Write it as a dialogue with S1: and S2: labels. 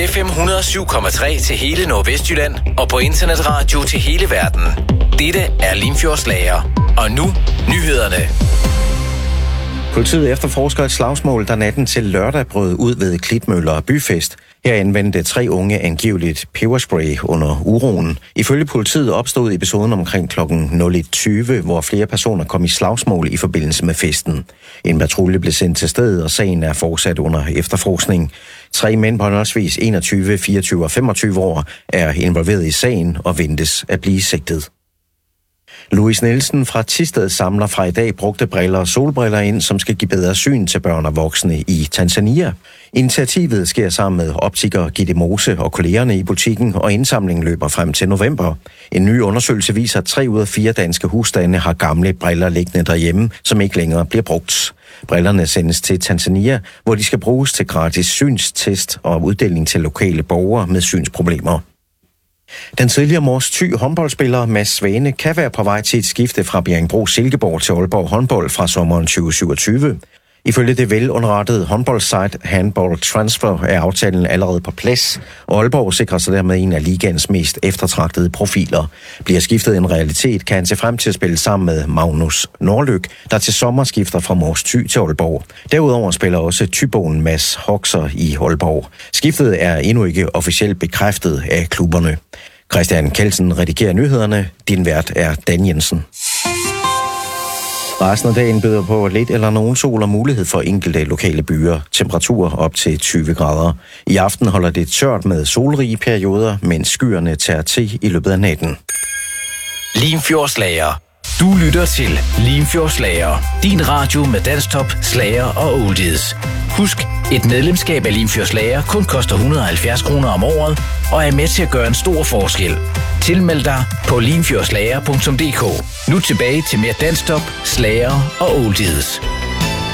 S1: FM 107,3 til hele Nordvestjylland og på internetradio til hele verden. Dette er Limfjordslager. Og nu nyhederne.
S2: Politiet efterforsker et slagsmål, der natten til lørdag brød ud ved Klitmøller Byfest. Her anvendte 3 unge angiveligt peberspray under uroen. Ifølge politiet opstod episoden omkring kl. 01:20, hvor flere personer kom i slagsmål i forbindelse med festen. En patrulje blev sendt til stedet, og sagen er fortsat under efterforskning. 3 mænd på henholdsvis 21, 24 og 25 år er involveret i sagen og ventes at blive sigtet. Louis Nielsen fra Thisted samler fra i dag brugte briller og solbriller ind, som skal give bedre syn til børn og voksne i Tanzania. Initiativet sker sammen med optiker Gitte Mose og kollegerne i butikken, og indsamlingen løber frem til november. En ny undersøgelse viser, at 3 ud af 4 danske husstande har gamle briller liggende derhjemme, som ikke længere bliver brugt. Brillerne sendes til Tanzania, hvor de skal bruges til gratis synstest og uddeling til lokale borgere med synsproblemer. Den tidligere Mors Thy håndboldspiller Mads Svane kan være på vej til et skifte fra Bjerringbro Silkeborg til Aalborg håndbold fra sommeren 2027. Ifølge det velunderrettede håndboldsite Handball Transfer er aftalen allerede på plads, og Aalborg sikrer sig dermed en af ligaens mest eftertragtede profiler. Bliver skiftet en realitet, kan han se frem til at spille sammen med Magnus Norlyk, der til sommer skifter fra Mors Thy til Aalborg. Derudover spiller også Thyboen Mads Hoxer i Aalborg. Skiftet er endnu ikke officielt bekræftet af klubberne. Christian Kelsen redigerer nyhederne. Din vært er Dan Jensen. Resten af dagen byder på lidt eller nogen sol og mulighed for enkelte lokale byer. Temperaturer op til 20 grader. I aften holder det tørt med solrige perioder, mens skyerne tager til i løbet af natten.
S1: Limfjordslager. Du lytter til Limfjordslager. Din radio med dansktop, slager og oldies. Husk, et medlemskab af Limfjordslager kun koster 170 kroner om året, og er med til at gøre en stor forskel. Tilmeld dig på limfjordslager.dk. Nu tilbage til mere dansktop, slager og oldies.